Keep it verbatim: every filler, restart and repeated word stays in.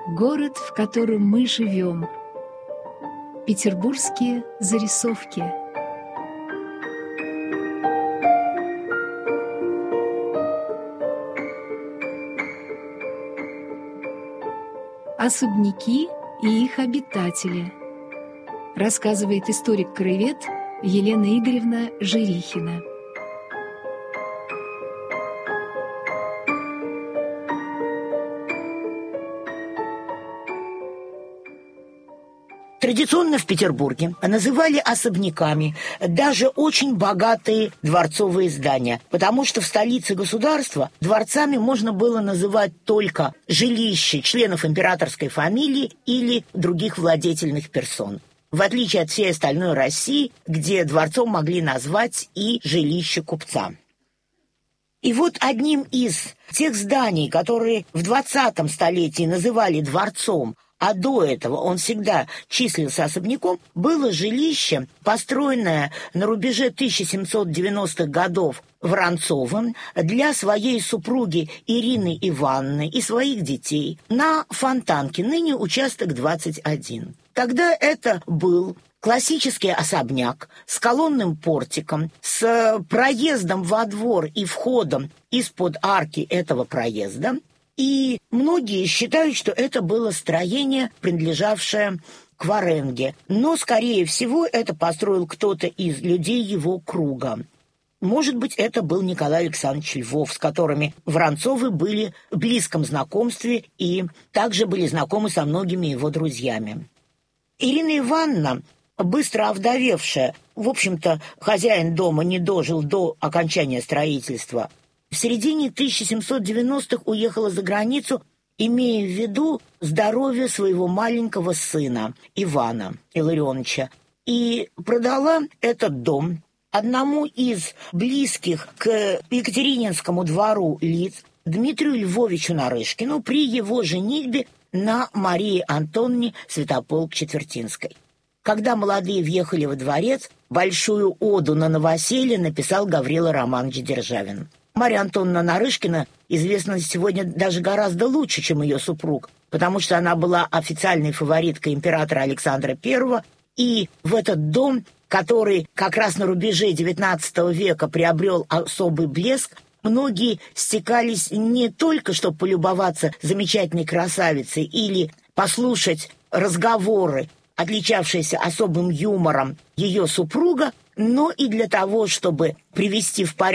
Город, в котором мы живем. Петербургские зарисовки. Особняки и их обитатели. Рассказывает историк-краевед Елена Игоревна Жирихина. Традиционно в Петербурге называли особняками даже очень богатые дворцовые здания, потому что в столице государства дворцами можно было называть только жилища членов императорской фамилии или других владетельных персон, в отличие от всей остальной России, где дворцом могли назвать и жилище купца. И вот одним из тех зданий, которые в двадцатом столетии называли дворцом, а до этого он всегда числился особняком, было жилище, построенное на рубеже тысяча семьсот девяностых годов Воронцовым для своей супруги Ирины Ивановны и своих детей на Фонтанке, ныне участок двадцать один. Тогда это был классический особняк с колонным портиком, с проездом во двор и входом из-под арки этого проезда. И многие считают, что это было строение, принадлежавшее к Варенге. Но, скорее всего, это построил кто-то из людей его круга. Может быть, это был Николай Александрович Львов, с которыми Воронцовы были в близком знакомстве и также были знакомы со многими его друзьями. Ирина Ивановна, быстро овдовевшая, в общем-то, хозяин дома не дожил до окончания строительства, в середине тысяча семьсот девяностых уехала за границу, имея в виду здоровье своего маленького сына Ивана Илларионовича, и продала этот дом одному из близких к Екатерининскому двору лиц, Дмитрию Львовичу Нарышкину, при его женитьбе на Марии Антоновне Святополк-Четвертинской. Когда молодые въехали во дворец, большую оду на новоселье написал Гаврила Романович Державин. Мария Антоновна Нарышкина известна сегодня даже гораздо лучше, чем ее супруг, потому что она была официальной фавориткой императора Александра Первого, и в этот дом, который как раз на рубеже девятнадцатого века приобрел особый блеск, многие стекались не только, чтобы полюбоваться замечательной красавицей или послушать разговоры, отличавшиеся особым юмором ее супруга, но и для того, чтобы привести в порядок